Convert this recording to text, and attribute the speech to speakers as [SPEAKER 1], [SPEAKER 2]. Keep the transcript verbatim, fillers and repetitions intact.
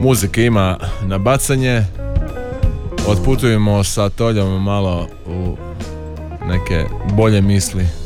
[SPEAKER 1] muzike ima na bacanje. Otputujemo sa Toljom malo u neke bolje misli